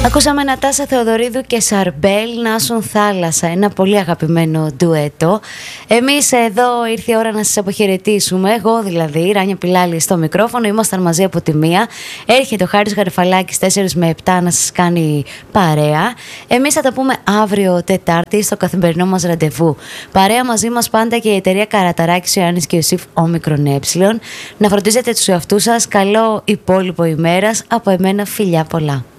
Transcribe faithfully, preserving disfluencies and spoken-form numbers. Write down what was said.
Ακούσαμε Νατάσα Θεοδωρίδου και Σαρμπέλ, να σουν θάλασσα, ένα πολύ αγαπημένο ντουέτο. Εμείς εδώ ήρθε η ώρα να σας αποχαιρετήσουμε. Εγώ δηλαδή, Ράνια Πιλάλη στο μικρόφωνο, ήμασταν μαζί από τη μία. Έρχεται ο Χάρης Γαρυφαλάκης τέσσερα με επτά να σας κάνει παρέα. Εμείς θα τα πούμε αύριο Τετάρτη στο καθημερινό μας ραντεβού. Παρέα μαζί μας πάντα και η εταιρεία Καραταράκης, ο Ιωάννης και ο Ιωσήφ Όμικρον Ε. Να φροντίζετε τους εαυτούς σας. Καλό υπόλοιπο ημέρας. Από εμένα φιλιά πολλά.